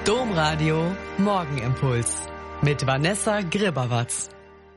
Domradio Morgenimpuls mit Vanessa Gribawatz.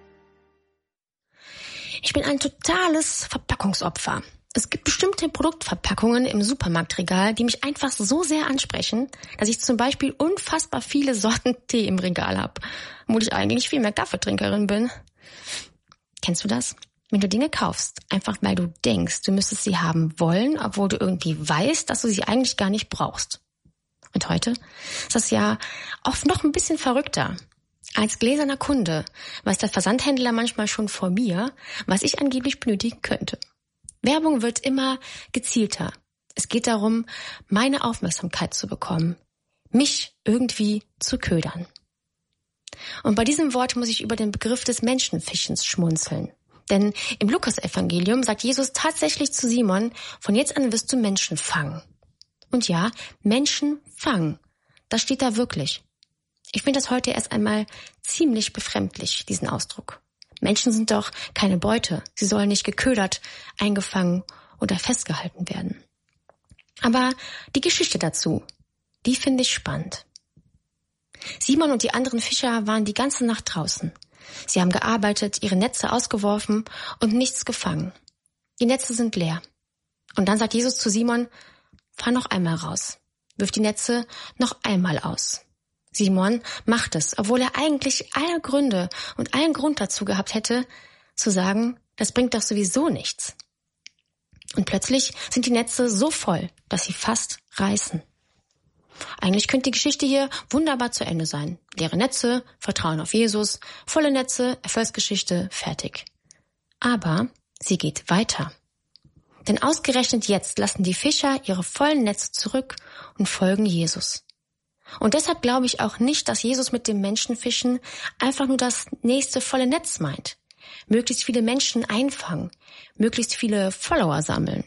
Ich bin ein totales Verpackungsopfer. Es gibt bestimmte Produktverpackungen im Supermarktregal, die mich einfach so sehr ansprechen, dass ich zum Beispiel unfassbar viele Sorten Tee im Regal habe, obwohl ich eigentlich viel mehr Kaffeetrinkerin bin. Kennst du das? Wenn du Dinge kaufst, einfach weil du denkst, du müsstest sie haben wollen, obwohl du irgendwie weißt, dass du sie eigentlich gar nicht brauchst. Und heute ist das ja oft noch ein bisschen verrückter. Als gläserner Kunde weiß der Versandhändler manchmal schon vor mir, was ich angeblich benötigen könnte. Werbung wird immer gezielter. Es geht darum, meine Aufmerksamkeit zu bekommen, mich irgendwie zu ködern. Und bei diesem Wort muss ich über den Begriff des Menschenfischens schmunzeln. Denn im Lukas-Evangelium sagt Jesus tatsächlich zu Simon, von jetzt an wirst du Menschen fangen. Und ja, Menschen fangen. Das steht da wirklich. Ich finde das heute erst einmal ziemlich befremdlich, diesen Ausdruck. Menschen sind doch keine Beute. Sie sollen nicht geködert, eingefangen oder festgehalten werden. Aber die Geschichte dazu, die finde ich spannend. Simon und die anderen Fischer waren die ganze Nacht draußen. Sie haben gearbeitet, ihre Netze ausgeworfen und nichts gefangen. Die Netze sind leer. Und dann sagt Jesus zu Simon, fahr noch einmal raus. Wirf die Netze noch einmal aus. Simon macht es, obwohl er eigentlich alle Gründe und allen Grund dazu gehabt hätte, zu sagen, das bringt doch sowieso nichts. Und plötzlich sind die Netze so voll, dass sie fast reißen. Eigentlich könnte die Geschichte hier wunderbar zu Ende sein. Leere Netze, Vertrauen auf Jesus, volle Netze, Erfolgsgeschichte, fertig. Aber sie geht weiter. Denn ausgerechnet jetzt lassen die Fischer ihre vollen Netze zurück und folgen Jesus. Und deshalb glaube ich auch nicht, dass Jesus mit dem Menschenfischen einfach nur das nächste volle Netz meint. Möglichst viele Menschen einfangen, möglichst viele Follower sammeln.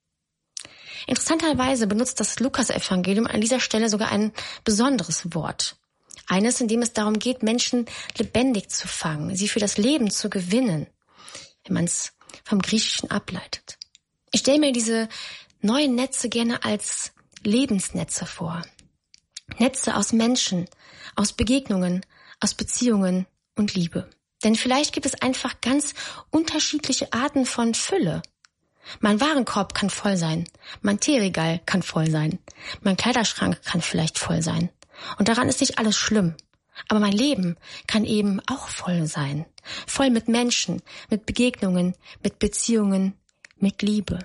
Interessanterweise benutzt das Lukas-Evangelium an dieser Stelle sogar ein besonderes Wort. Eines, in dem es darum geht, Menschen lebendig zu fangen, sie für das Leben zu gewinnen, wenn man es vom Griechischen ableitet. Ich stelle mir diese neuen Netze gerne als Lebensnetze vor. Netze aus Menschen, aus Begegnungen, aus Beziehungen und Liebe. Denn vielleicht gibt es einfach ganz unterschiedliche Arten von Fülle. Mein Warenkorb kann voll sein, mein Teeregal kann voll sein, mein Kleiderschrank kann vielleicht voll sein. Und daran ist nicht alles schlimm. Aber mein Leben kann eben auch voll sein. Voll mit Menschen, mit Begegnungen, mit Beziehungen, mit Liebe.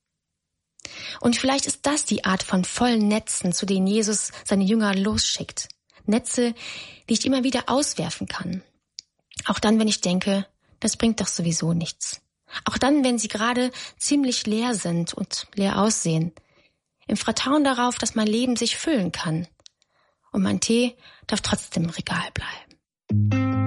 Und vielleicht ist das die Art von vollen Netzen, zu denen Jesus seine Jünger losschickt. Netze, die ich immer wieder auswerfen kann. Auch dann, wenn ich denke, das bringt doch sowieso nichts. Auch dann, wenn sie gerade ziemlich leer sind und leer aussehen. Im Vertrauen darauf, dass mein Leben sich füllen kann. Und mein Tee darf trotzdem im Regal bleiben.